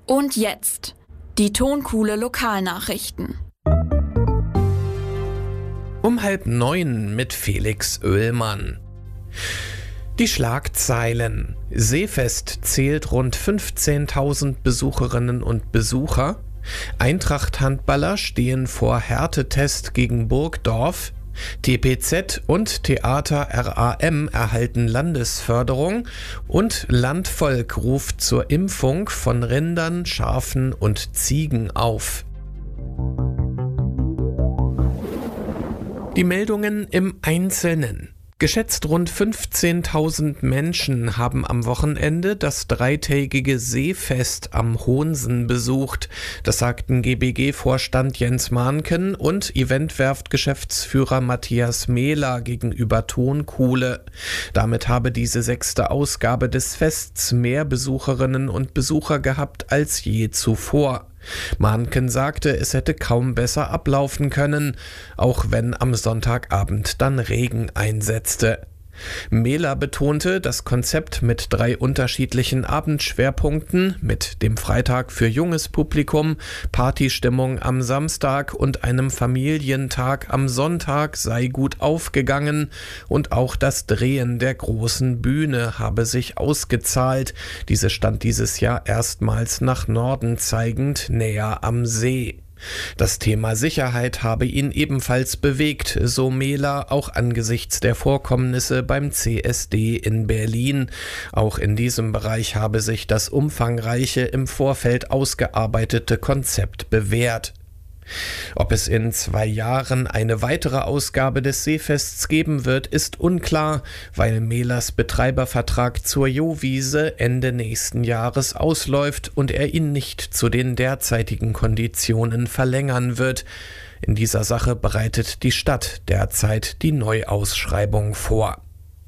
Und jetzt die Tonkuhle Lokalnachrichten. Um 8:30 mit Felix Oehlmann. Die Schlagzeilen. Seefest zählt rund 15.000 Besucherinnen und Besucher. Eintracht-Handballer stehen vor Härtetest gegen Burgdorf. TPZ und Theater RAM erhalten Landesförderung und Landvolk ruft zur Impfung von Rindern, Schafen und Ziegen auf. Die Meldungen im Einzelnen. Geschätzt rund 15.000 Menschen haben am Wochenende das dreitägige Seefest am Hohnsen besucht. Das sagten GBG-Vorstand Jens Mahnken und Eventwerft-Geschäftsführer Matthias Mehler gegenüber Tonkuhle. Damit habe diese 6. Ausgabe des Fests mehr Besucherinnen und Besucher gehabt als je zuvor. Mahnken sagte, es hätte kaum besser ablaufen können, auch wenn am Sonntagabend dann Regen einsetzte. Mehler betonte, das Konzept mit 3 unterschiedlichen Abendschwerpunkten, mit dem Freitag für junges Publikum, Partystimmung am Samstag und einem Familientag am Sonntag sei gut aufgegangen und auch das Drehen der großen Bühne habe sich ausgezahlt. Diese stand dieses Jahr erstmals nach Norden zeigend, näher am See. Das Thema Sicherheit habe ihn ebenfalls bewegt, so Mehler, auch angesichts der Vorkommnisse beim CSD in Berlin. Auch in diesem Bereich habe sich das umfangreiche, im Vorfeld ausgearbeitete Konzept bewährt. Ob es in 2 Jahren eine weitere Ausgabe des Seefests geben wird, ist unklar, weil Mehlers Betreibervertrag zur Jowiese Ende nächsten Jahres ausläuft und er ihn nicht zu den derzeitigen Konditionen verlängern wird. In dieser Sache bereitet die Stadt derzeit die Neuausschreibung vor.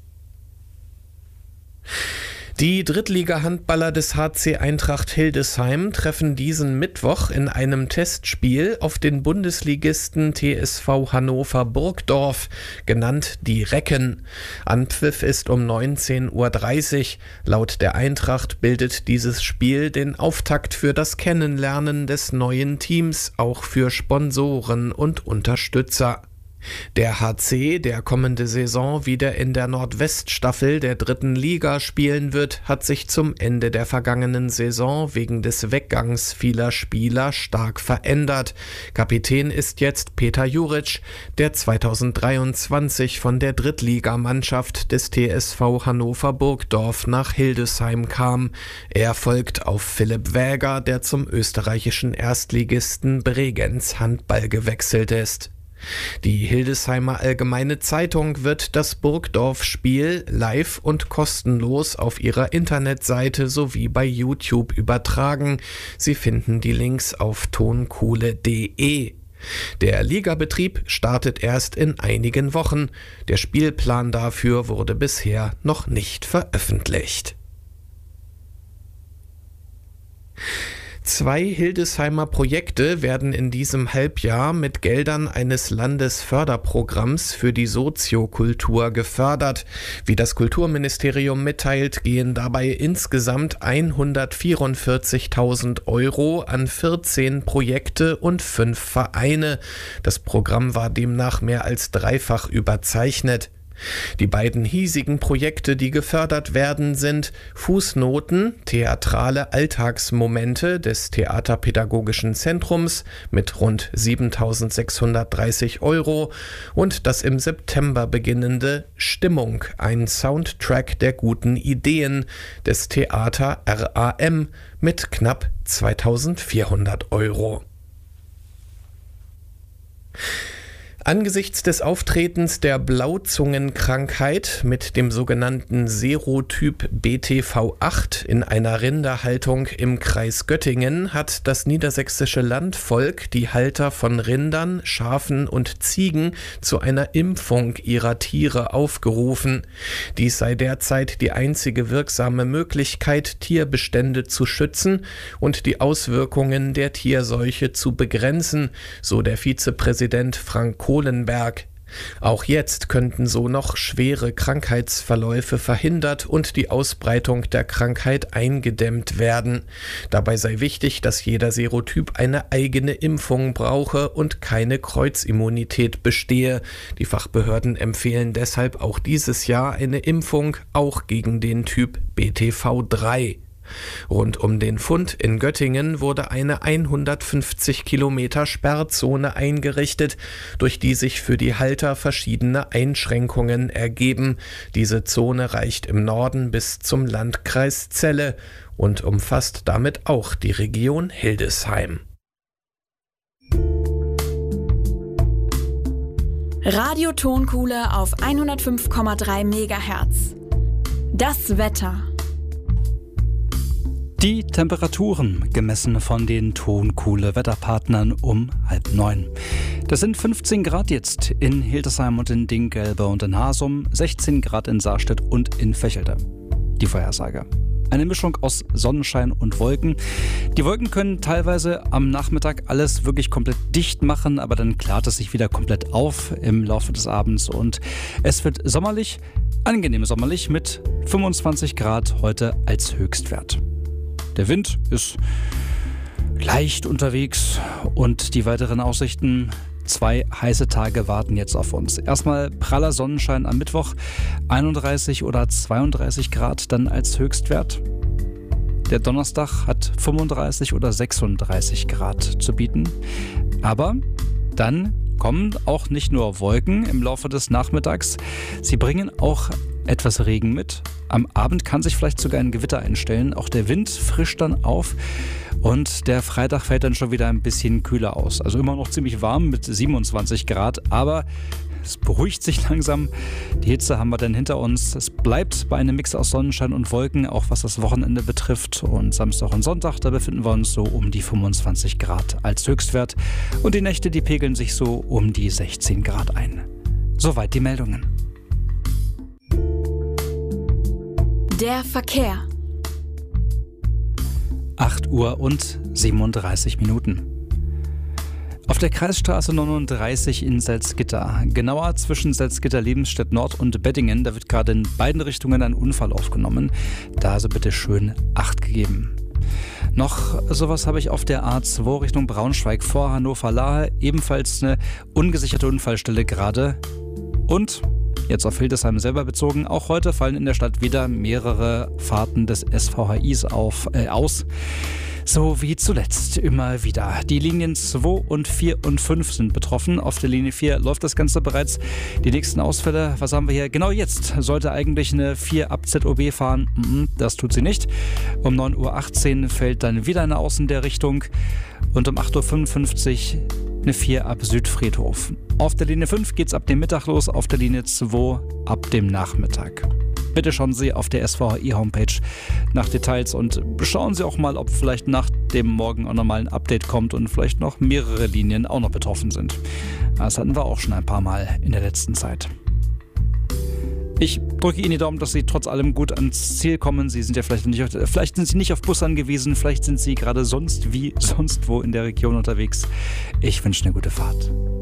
Die Drittliga-Handballer des HC Eintracht Hildesheim treffen diesen Mittwoch in einem Testspiel auf den Bundesligisten TSV Hannover Burgdorf, genannt die Recken. Anpfiff ist um 19:30 Uhr. Laut der Eintracht bildet dieses Spiel den Auftakt für das Kennenlernen des neuen Teams, auch für Sponsoren und Unterstützer. Der HC, der kommende Saison wieder in der Nordweststaffel der 3. Liga spielen wird, hat sich zum Ende der vergangenen Saison wegen des Weggangs vieler Spieler stark verändert. Kapitän ist jetzt Peter Juric, der 2023 von der Drittligamannschaft des TSV Hannover Burgdorf nach Hildesheim kam. Er folgt auf Philipp Wäger, der zum österreichischen Erstligisten Bregenz Handball gewechselt ist. Die Hildesheimer Allgemeine Zeitung wird das Burgdorf-Spiel live und kostenlos auf ihrer Internetseite sowie bei YouTube übertragen. Sie finden die Links auf tonkuhle.de. Der Ligabetrieb startet erst in einigen Wochen. Der Spielplan dafür wurde bisher noch nicht veröffentlicht. 2 Hildesheimer Projekte werden in diesem Halbjahr mit Geldern eines Landesförderprogramms für die Soziokultur gefördert. Wie das Kulturministerium mitteilt, gehen dabei insgesamt 144.000 € an 14 Projekte und 5 Vereine. Das Programm war demnach mehr als dreifach überzeichnet. Die beiden hiesigen Projekte, die gefördert werden, sind Fußnoten, theatrale Alltagsmomente des Theaterpädagogischen Zentrums mit rund 7.630 € und das im September beginnende Stimmung, ein Soundtrack der guten Ideen des Theater RAM mit knapp 2.400 €. Angesichts des Auftretens der Blauzungenkrankheit mit dem sogenannten Serotyp BTV8 in einer Rinderhaltung im Kreis Göttingen hat das niedersächsische Landvolk die Halter von Rindern, Schafen und Ziegen zu einer Impfung ihrer Tiere aufgerufen. Dies sei derzeit die einzige wirksame Möglichkeit, Tierbestände zu schützen und die Auswirkungen der Tierseuche zu begrenzen, so der Vizepräsident Frank Kohlenberg. Auch jetzt könnten so noch schwere Krankheitsverläufe verhindert und die Ausbreitung der Krankheit eingedämmt werden. Dabei sei wichtig, dass jeder Serotyp eine eigene Impfung brauche und keine Kreuzimmunität bestehe. Die Fachbehörden empfehlen deshalb auch dieses Jahr eine Impfung, auch gegen den Typ BTV3. Rund um den Fund in Göttingen wurde eine 150 Kilometer Sperrzone eingerichtet, durch die sich für die Halter verschiedene Einschränkungen ergeben. Diese Zone reicht im Norden bis zum Landkreis Celle und umfasst damit auch die Region Hildesheim. Radio-Tonkuhle auf 105,3 MHz. Das Wetter. Die Temperaturen gemessen von den Tonkuhle-Wetterpartnern um 8:30. Das sind 15 Grad jetzt in Hildesheim und in Dinkgelbe und in Hasum, 16 Grad in Saarstedt und in Vechelde. Die Vorhersage. Eine Mischung aus Sonnenschein und Wolken. Die Wolken können teilweise am Nachmittag alles wirklich komplett dicht machen, aber dann klart es sich wieder komplett auf im Laufe des Abends und es wird sommerlich, angenehm sommerlich mit 25 Grad heute als Höchstwert. Der Wind ist leicht unterwegs und die weiteren Aussichten, 2 heiße Tage warten jetzt auf uns. Erstmal praller Sonnenschein am Mittwoch, 31 oder 32 Grad dann als Höchstwert. Der Donnerstag hat 35 oder 36 Grad zu bieten. Aber dann kommen auch nicht nur Wolken im Laufe des Nachmittags, sie bringen auch etwas Regen mit. Am Abend kann sich vielleicht sogar ein Gewitter einstellen. Auch der Wind frischt dann auf und der Freitag fällt dann schon wieder ein bisschen kühler aus. Also immer noch ziemlich warm mit 27 Grad, aber es beruhigt sich langsam. Die Hitze haben wir dann hinter uns. Es bleibt bei einem Mix aus Sonnenschein und Wolken, auch was das Wochenende betrifft. Und Samstag und Sonntag, da befinden wir uns so um die 25 Grad als Höchstwert. Und die Nächte, die pegeln sich so um die 16 Grad ein. Soweit die Meldungen. Der Verkehr. 8 Uhr und 37 Minuten. Auf der Kreisstraße 39 in Salzgitter, genauer zwischen Salzgitter-Lebensstedt Nord und Bettingen, da wird gerade in beiden Richtungen ein Unfall aufgenommen. Da also bitte schön Acht gegeben. Noch sowas habe ich auf der A2 Richtung Braunschweig vor Hannover-Lahe, ebenfalls eine ungesicherte Unfallstelle gerade. Und jetzt auf Hildesheim selber bezogen, auch heute fallen in der Stadt wieder mehrere Fahrten des SVHIs aus. So wie zuletzt immer wieder. Die Linien 2 und 4 und 5 sind betroffen. Auf der Linie 4 läuft das Ganze bereits. Die nächsten Ausfälle, was haben wir hier? Genau jetzt sollte eigentlich eine 4 ab ZOB fahren. Das tut sie nicht. Um 9:18 Uhr fällt dann wieder eine Aus in der Richtung. Und um 8:55 Uhr eine 4 ab Südfriedhof. Auf der Linie 5 geht's ab dem Mittag los, auf der Linie 2 ab dem Nachmittag. Bitte schauen Sie auf der SVHI-Homepage nach Details und schauen Sie auch mal, ob vielleicht nach dem Morgen auch nochmal ein Update kommt und vielleicht noch mehrere Linien auch noch betroffen sind. Das hatten wir auch schon ein paar Mal in der letzten Zeit. Ich drücke Ihnen die Daumen, dass Sie trotz allem gut ans Ziel kommen. Sie sind ja vielleicht sind Sie nicht auf Bus angewiesen, vielleicht sind Sie gerade sonst wo in der Region unterwegs. Ich wünsche eine gute Fahrt.